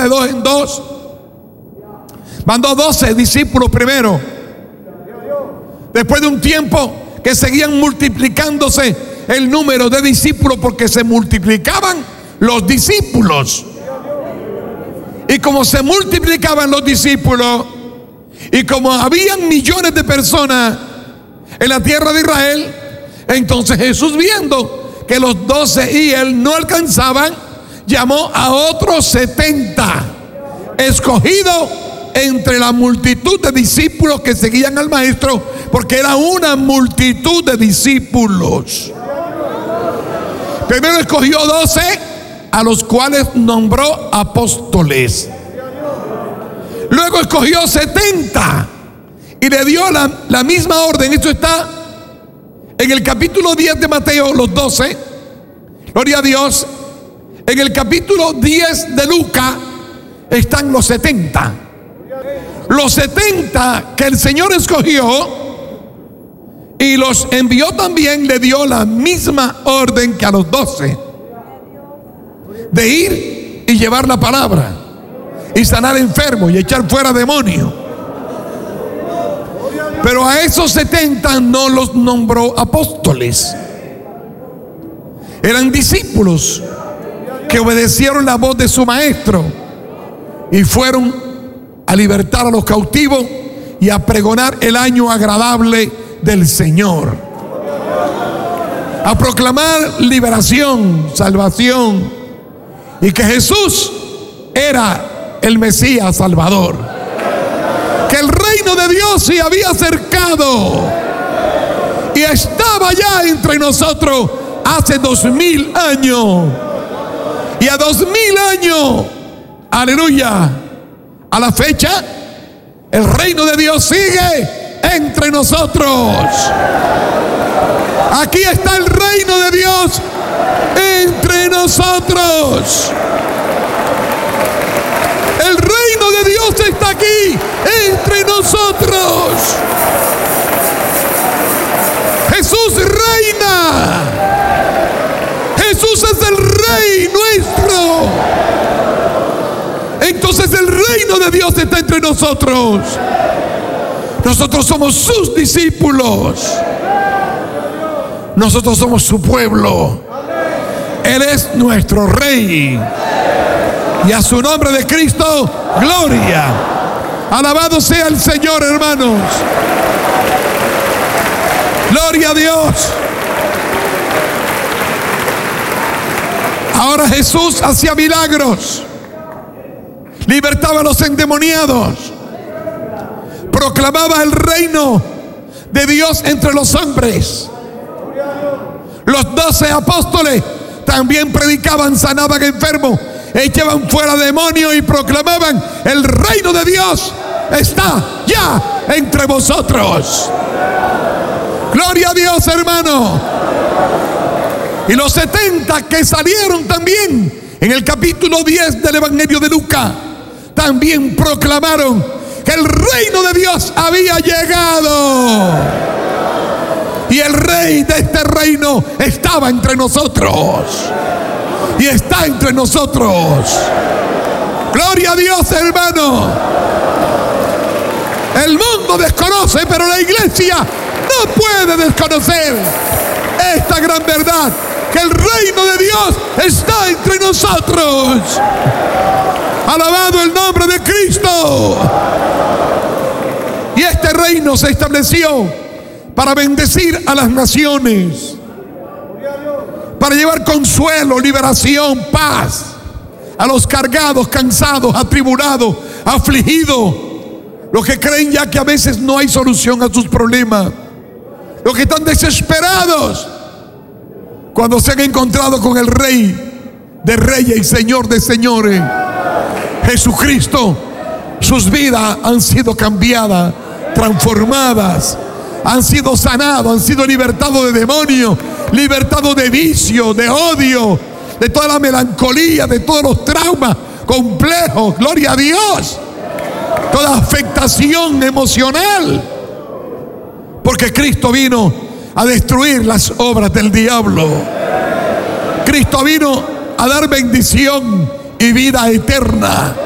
de dos en dos. Mandó 12 discípulos primero. Después de un tiempo que seguían multiplicándose el número de discípulos, porque se multiplicaban los discípulos. Y como se multiplicaban los discípulos, y como habían millones de personas en la tierra de Israel, entonces Jesús, viendo que los 12 y él no alcanzaban, llamó a otros 70, escogidos entre la multitud de discípulos que seguían al maestro, porque era una multitud de discípulos. Primero escogió 12, a los cuales nombró apóstoles. Luego escogió 70 y le dio la misma orden. Esto está en el capítulo 10 de Mateo, los 12. Gloria a Dios. En el capítulo 10 de Lucas están los 70. Los 70 que el Señor escogió y los envió también, le dio la misma orden que a los 12, de ir y llevar la palabra y sanar enfermos y echar fuera demonios. Pero a esos 70 no los nombró apóstoles. Eran discípulos que obedecieron la voz de su maestro y fueron a libertar a los cautivos y a pregonar el año agradable del Señor, a proclamar liberación, salvación, y que Jesús era el Mesías Salvador, que el reino de Dios se había acercado y estaba ya entre nosotros hace 2000 años. Y a 2000 años, aleluya, a la fecha, el reino de Dios sigue entre nosotros. Aquí está el reino de Dios entre nosotros. El reino de Dios está aquí entre nosotros. Jesús reina. Jesús es el Rey nuestro. Entonces el reino de Dios está entre nosotros. Nosotros somos sus discípulos. Nosotros somos su pueblo. Él es nuestro Rey. Y a su nombre de Cristo, gloria. Alabado sea el Señor, hermanos. Gloria a Dios. Ahora Jesús hacía milagros, libertaba a los endemoniados, proclamaba el reino de Dios entre los hombres. Los 12 apóstoles también predicaban, sanaban enfermos, echaban fuera demonios y proclamaban: el reino de Dios está ya entre vosotros. Gloria a Dios, hermano. Y los 70 que salieron también en el capítulo 10 del Evangelio de Lucas también proclamaron que el reino de Dios había llegado y el rey de este reino estaba entre nosotros y está entre nosotros. Gloria a Dios, hermano. El mundo desconoce, pero la iglesia no puede desconocer esta gran verdad, que el reino de Dios está entre nosotros. Alabado el nombre de Cristo. Y este reino se estableció para bendecir a las naciones, para llevar consuelo, liberación, paz a los cargados, cansados, atribulados, afligidos, los que creen ya que a veces no hay solución a sus problemas, los que están desesperados cuando se han encontrado con el Rey de Reyes y Señor de Señores, Jesucristo. Sus vidas han sido cambiadas, transformadas, han sido sanados, han sido libertados de demonios, libertados de vicio, de odio, de toda la melancolía, de todos los traumas complejos. Gloria a Dios. Toda afectación emocional, porque Cristo vino a destruir las obras del diablo. Cristo vino a dar bendición y vida eterna.